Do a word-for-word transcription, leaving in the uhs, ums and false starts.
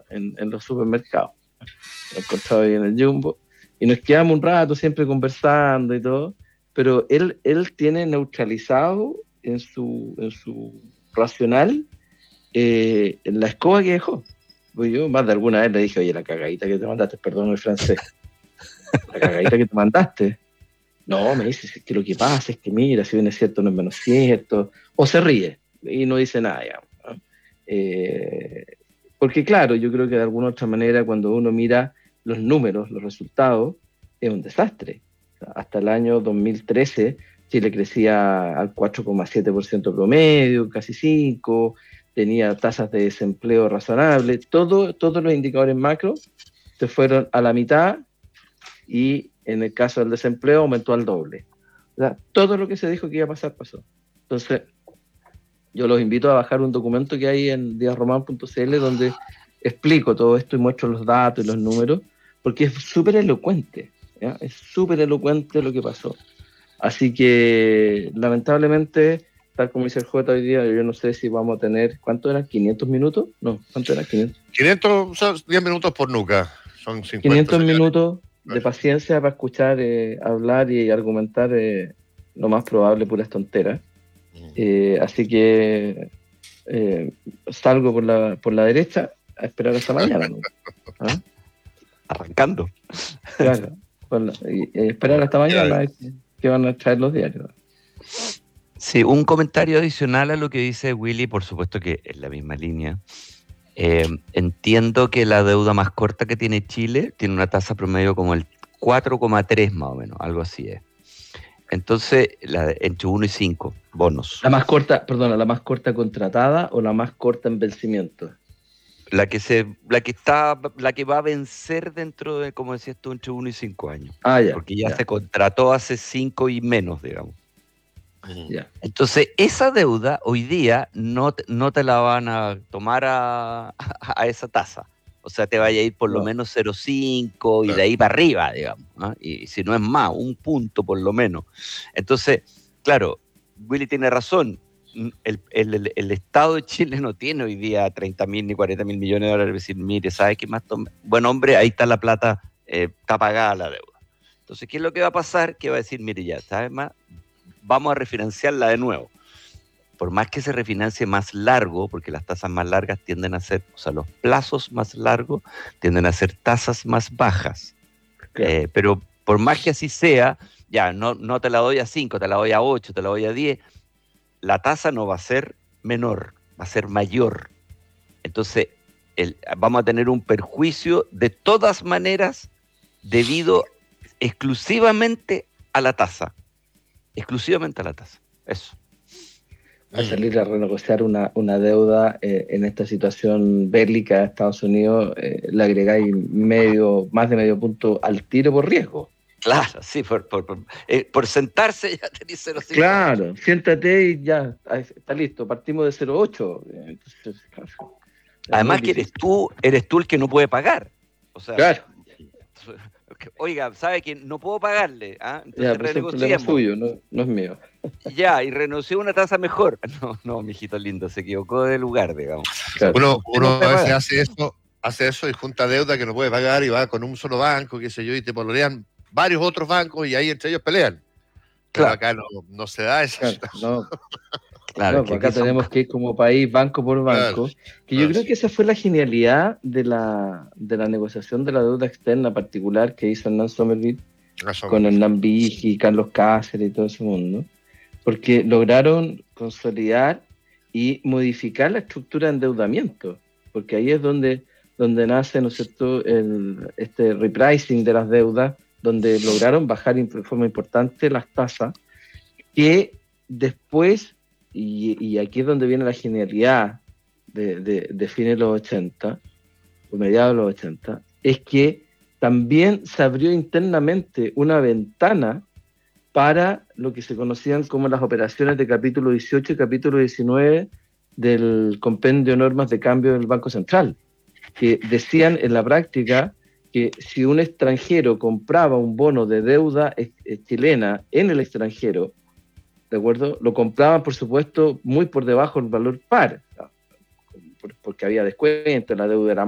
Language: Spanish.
en, en los supermercados. Lo encontraba ahí en el Jumbo. Y nos quedamos un rato siempre conversando y todo, pero él, él tiene neutralizado en su, en su racional eh, la escoba que dejó. Pues yo más de alguna vez le dije, oye, la cagadita que te mandaste, perdón el francés, la cagadita que te mandaste. No, me dice, es que lo que pasa es que mira, si bien es cierto, no es menos cierto, o se ríe y no dice nada, digamos, ¿no? Eh, porque claro, yo creo que de alguna otra manera cuando uno mira los números, los resultados, es un desastre. O sea, hasta el año dos mil trece Chile crecía al cuatro coma siete por ciento promedio, casi cinco por ciento, tenía tasas de desempleo razonables, todo, todos los indicadores macro se fueron a la mitad y en el caso del desempleo aumentó al doble. O sea, todo lo que se dijo que iba a pasar, pasó. Entonces, yo los invito a bajar un documento que hay en diasroman punto c l donde explico todo esto y muestro los datos y los números, porque es súper elocuente, ¿ya? Es súper elocuente lo que pasó. Así que, lamentablemente, tal como dice el J hoy día, yo no sé si vamos a tener, ¿cuánto eran? ¿quinientos minutos? No, ¿cuánto eran? quinientos. quinientos, son diez minutos por nuca, son cincuenta quinientos señales. minutos de paciencia para escuchar, eh, hablar y argumentar eh, lo más probable puras tonteras. Eh, así que eh, salgo por la, por la derecha a esperar hasta mañana, ¿no? ¿Ah? Arrancando. Claro, la, y, y esperar hasta mañana que, que van a traer los diarios. Sí, un comentario adicional a lo que dice Willy, por supuesto que es la misma línea. Eh, entiendo que la deuda más corta que tiene Chile tiene una tasa promedio como el cuatro coma tres más o menos, algo así es. Entonces, la, entre uno y cinco bonos. La más corta, perdona, la más corta contratada o la más corta en vencimiento. La que se, la que está, la que va a vencer dentro de, como decías tú, entre uno y cinco años. Ah, ya. Porque ya, ya. se contrató hace cinco y menos, digamos. Ya. Entonces, esa deuda hoy día no, no te la van a tomar a, a, a esa tasa. O sea, te vaya a ir por no. lo menos cero coma cinco y de ahí para arriba, digamos, ¿no? Y, y si no es más, un punto por lo menos. Entonces, claro, Willy tiene razón. El, el, el, el Estado de Chile no tiene hoy día treinta mil ni cuarenta mil millones de dólares. Decir, mire, ¿sabe qué más? Tome? Buen hombre, ahí está la plata, eh, está pagada la deuda. Entonces, ¿qué es lo que va a pasar? Que va a decir, mire, ya, ¿sabes más? Vamos a refinanciarla de nuevo. Por más que se refinancie más largo, porque las tasas más largas tienden a ser, o sea, los plazos más largos tienden a ser tasas más bajas. Claro. Eh, pero por más que así sea, ya, no, no te la doy a cinco, te la doy a ocho, te la doy a diez, la tasa no va a ser menor, va a ser mayor. Entonces, el, vamos a tener un perjuicio de todas maneras debido exclusivamente a la tasa. Exclusivamente a la tasa. Eso. A salir a renegociar una, una deuda eh, en esta situación bélica de Estados Unidos, eh, le agregáis medio, más de medio punto al tiro por riesgo. Claro, sí, por, por, por, eh, por sentarse ya tenéis cero coma cinco. Claro, siéntate y ya, está listo, partimos de cero coma ocho. Entonces, claro, además que eres tú, eres tú el que no puede pagar. O sea, claro. Oiga, ¿sabe que no puedo pagarle? ¿Ah? Entonces ya, pues renegociemos. Es suyo, no, no es mío. Ya, y renunció a una tasa mejor. No, no, mijito lindo, se equivocó de lugar, digamos. Claro. Uno, uno a veces hace eso, hace eso y junta deuda que no puede pagar y va con un solo banco, qué sé yo, y te pololean varios otros bancos y ahí entre ellos pelean. Pero claro. acá no, no se da eso. Claro, no. Claro, no, que acá tenemos son... que ir como país, banco por banco. Claro, que yo claro, creo sí. que esa fue la genialidad de la, de la negociación de la deuda externa particular que hizo Hernán Sommerville con Hernán Vigi, Carlos Cáceres y todo ese mundo. Porque lograron consolidar y modificar la estructura de endeudamiento. Porque ahí es donde, donde nace, ¿no es cierto?, el, este repricing de las deudas, donde lograron bajar de forma importante las tasas, que después... Y, y aquí es donde viene la genialidad de, de, de fines de los ochenta, o mediados de los ochenta, es que también se abrió internamente una ventana para lo que se conocían como las operaciones de capítulo dieciocho y capítulo diecinueve del compendio de normas de cambio del Banco Central, que decían en la práctica que si un extranjero compraba un bono de deuda chilena en el extranjero, ¿de acuerdo? Lo compraban, por supuesto, muy por debajo del valor par, ¿no? Porque había descuento, la deuda era